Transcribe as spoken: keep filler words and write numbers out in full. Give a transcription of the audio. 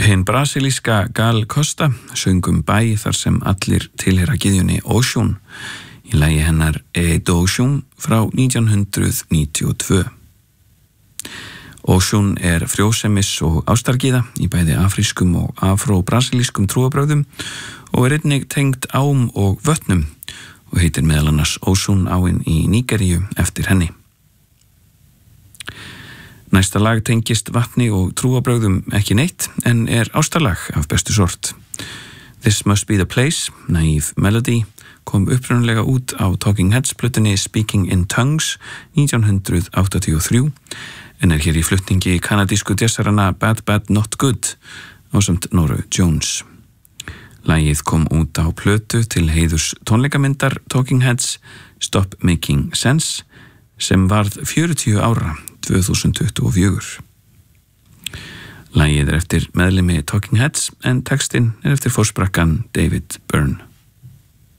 Hinn brasilíska Gal Costa söngum bæ þar sem allir tilheyra gyðjunni Oshun í lagi hennar Edoshun frá nítján hundruð níutíu og tvö. Oshun er frjósemis og ástargyða í bæði afrískum og afró-brasilískum trúarbrögðum og er einnig tengd ám og vötnum og heitir meðal annars Oshun áin í Nígeríu eftir henni. Næsta lag tengist vatni og trúarbrögðum ekki neitt en er ástarlag af bestu sort. This Must Be the Place, Naive Melody, kom upprunalega út á Talking Heads plötunni Speaking in Tongues nítján hundruð áttatíu og þrjú en er hér í flutningi kanadísku jazzarana Bad Bad Not Good ásamt Norah Jones. Lagið kom út á plötu til heiðurs tónleikamyndar Talking Heads Stop Making Sense sem varð fjörutíu ára tvö þúsund tuttugu og fjögur. Lagið er eftir meðlimi Talking Heads en textinn er eftir forsprakkan David Byrne.